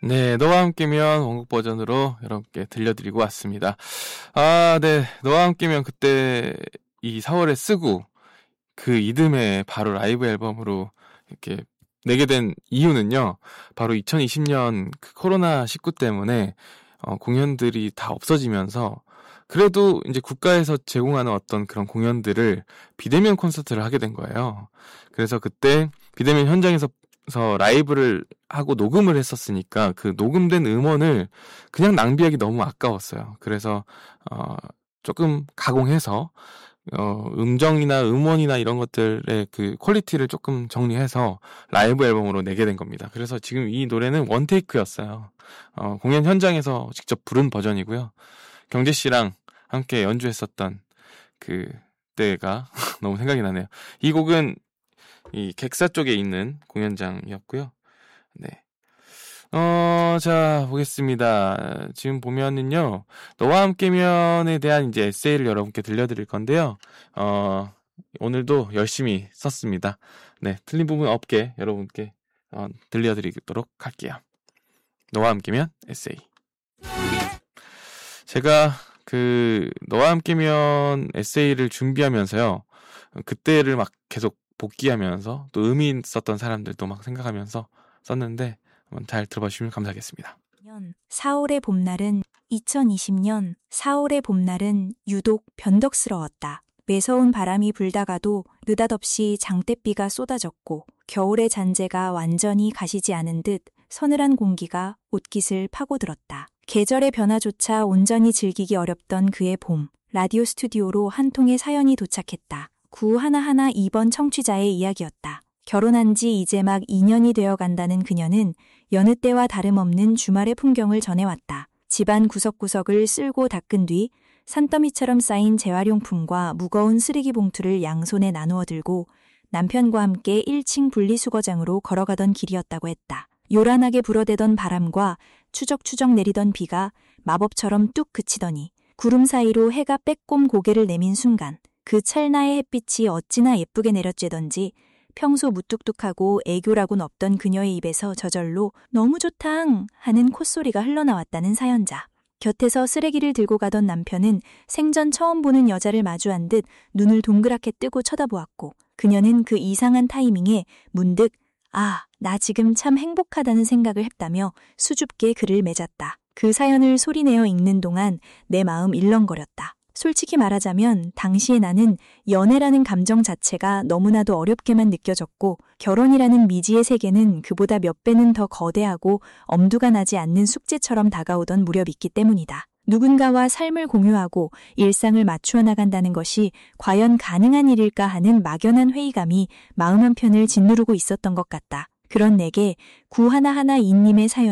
네, 너와 함께면 원곡 버전으로 여러분께 들려드리고 왔습니다. 네, 너와 함께면 그때 이 4월에 쓰고 그 이듬해 바로 라이브 앨범으로 이렇게 내게 된 이유는요, 바로 2020년 그 코로나19 때문에 공연들이 다 없어지면서 그래도 이제 국가에서 제공하는 어떤 그런 공연들을 비대면 콘서트를 하게 된 거예요. 그래서 그때 비대면 현장에서 라이브를 하고 녹음을 했었으니까 그 녹음된 음원을 그냥 낭비하기 너무 아까웠어요. 그래서 조금 가공해서 음정이나 음원이나 이런 것들의 그 퀄리티를 조금 정리해서 라이브 앨범으로 내게 된 겁니다. 그래서 지금 이 노래는 원테이크였어요. 공연 현장에서 직접 부른 버전이고요. 경재 씨랑 함께 연주했었던 그 때가 너무 생각이 나네요. 이 곡은 이 객사 쪽에 있는 공연장이었고요. 네. 자, 보겠습니다. 지금 보면은요, 너와 함께면에 대한 이제 에세이를 여러분께 들려드릴 건데요. 오늘도 열심히 썼습니다. 네, 틀린 부분 없게 여러분께 들려드리도록 할게요. 너와 함께면 에세이. 제가 그 너와 함께면 에세이를 준비하면서요, 그때를 막 계속 복귀하면서 또 의미 있었던 사람들도 막 생각하면서 썼는데 한번 잘 들어봐 주시면 감사하겠습니다. 2020년 4월의 봄날은 유독 변덕스러웠다. 매서운 바람이 불다가도 느닷없이 장대비가 쏟아졌고 겨울의 잔재가 완전히 가시지 않은 듯 서늘한 공기가 옷깃을 파고들었다. 계절의 변화조차 온전히 즐기기 어렵던 그의 봄, 라디오 스튜디오로 한 통의 사연이 도착했다. 9112번 청취자의 이야기였다. 결혼한 지 이제 막 2년이 되어 간다는 그녀는 여느 때와 다름없는 주말의 풍경을 전해왔다. 집안 구석구석을 쓸고 닦은 뒤 산더미처럼 쌓인 재활용품과 무거운 쓰레기 봉투를 양손에 나누어 들고 남편과 함께 1층 분리수거장으로 걸어가던 길이었다고 했다. 요란하게 불어대던 바람과 추적추적 내리던 비가 마법처럼 뚝 그치더니 구름 사이로 해가 빼꼼 고개를 내민 순간 그 찰나의 햇빛이 어찌나 예쁘게 내려쬐던지 평소 무뚝뚝하고 애교라고는 없던 그녀의 입에서 저절로 너무 좋당 하는 콧소리가 흘러나왔다는 사연자. 곁에서 쓰레기를 들고 가던 남편은 생전 처음 보는 여자를 마주한 듯 눈을 동그랗게 뜨고 쳐다보았고 그녀는 그 이상한 타이밍에 문득 나 지금 참 행복하다는 생각을 했다며 수줍게 글을 맺었다. 그 사연을 소리내어 읽는 동안 내 마음 일렁거렸다. 솔직히 말하자면 당시에 나는 연애라는 감정 자체가 너무나도 어렵게만 느껴졌고 결혼이라는 미지의 세계는 그보다 몇 배는 더 거대하고 엄두가 나지 않는 숙제처럼 다가오던 무렵이기 때문이다. 누군가와 삶을 공유하고 일상을 맞추어 나간다는 것이 과연 가능한 일일까 하는 막연한 회의감이 마음 한편을 짓누르고 있었던 것 같다. 그런 내게 9112님의 사연